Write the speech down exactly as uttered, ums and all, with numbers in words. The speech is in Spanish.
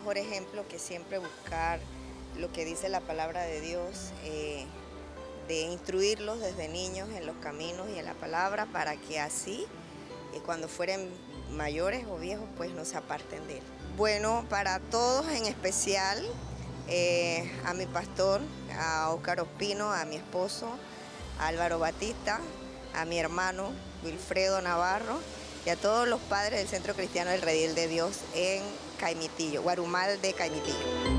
mejor ejemplo que siempre buscar lo que dice la palabra de Dios, eh, de instruirlos desde niños en los caminos y en la palabra para que así, eh, cuando fueren mayores o viejos, pues no se aparten de él. Bueno, para todos en especial, eh, a mi pastor, a Óscar Ospino, a mi esposo, a Álvaro Batista, a mi hermano Wilfredo Navarro y a todos los padres del Centro Cristiano del Redil de Dios en Caimitillo, Guarumal de Caimitillo.